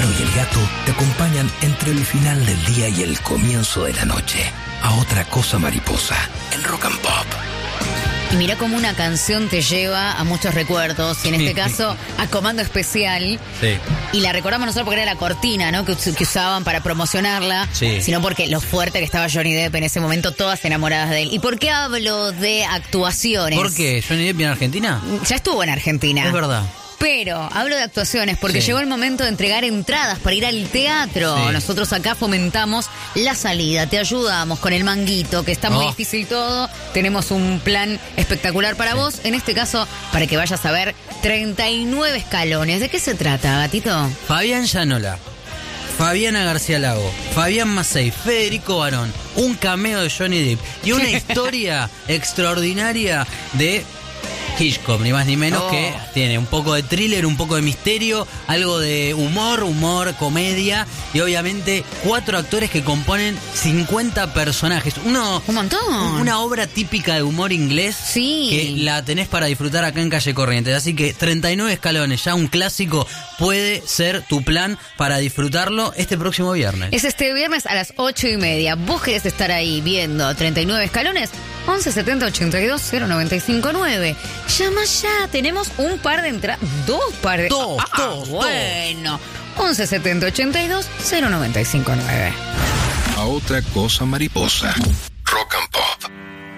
pájaro y el gato te acompañan entre el final del día y el comienzo de la noche. A otra cosa mariposa, en Rock and Pop. Y mira cómo una canción te lleva a muchos recuerdos, y en este caso a Comando Especial. Sí. Y la recordamos no solo porque era la cortina, ¿no?, que usaban para promocionarla, Sí. sino porque lo fuerte que estaba Johnny Depp en ese momento, todas enamoradas de él. ¿Y por qué hablo de actuaciones? ¿Por qué? ¿Johnny Depp viene a Argentina? Ya estuvo en Argentina. Es verdad. Pero hablo de actuaciones porque Sí. llegó el momento de entregar entradas para ir al teatro. Sí. Nosotros acá fomentamos la salida, te ayudamos con el manguito, que está muy Oh. difícil todo. Tenemos un plan espectacular para vos. En este caso, para que vayas a ver 39 escalones. ¿De qué se trata, gatito? Fabián Llanola, Fabiana García Lago, Fabián Macei, Federico Barón, un cameo de Johnny Depp y una historia extraordinaria de Hitchcock, ni más ni menos, que tiene un poco de thriller, un poco de misterio, algo de humor, comedia y obviamente 4 actores que componen 50 personajes. Un montón. Una obra típica de humor inglés. Sí. Que la tenés para disfrutar acá en Calle Corrientes. Así que 39 escalones, ya un clásico, puede ser tu plan para disfrutarlo este próximo viernes. Es este viernes a las 8:30. ¿Vos querés estar ahí viendo 39 escalones? 11 70 82 0959. Llama ya, tenemos un par de entradas. Dos. Bueno. 11 70 82 0959. A otra cosa mariposa.